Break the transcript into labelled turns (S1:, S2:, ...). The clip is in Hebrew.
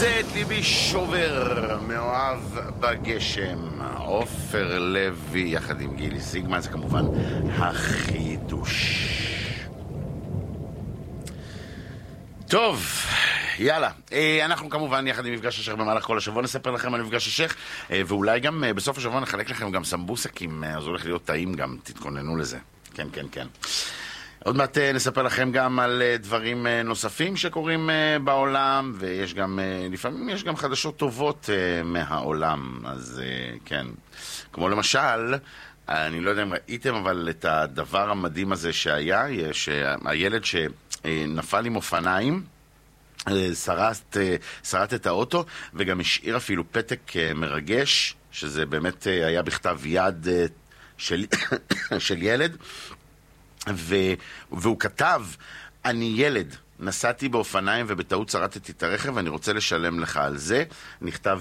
S1: זה את ליבי שובר, מאוהב בגשם, עופר לוי יחד עם גילי סיגמן, זה כמובן החידוש. טוב, יאללה, אנחנו כמובן יחד עם מפגש השייך במהלך כל השבוע נספר לכם על מפגש השייך, ואולי גם בסוף השבוע נחלק לכם גם סמבוסקים, אז הולך להיות טעים גם, תתכוננו לזה. כן, כן, כן. עוד מעט נספר לכם גם על דברים נוספים שקורים בעולם, ויש גם, לפעמים יש גם חדשות טובות מהעולם, אז כן. כמו למשל, אני לא יודע אם ראיתם, אבל את הדבר המדהים הזה שהיה, יש הילד שנפל עם אופניים, שרט את האוטו, וגם השאיר אפילו פתק מרגש, שזה באמת היה בכתב יד של ילד, והוא כתב, אני ילד, נסעתי באופניים ובטעות שרטתי את הרכב, אני רוצה לשלם לך על זה. נכתב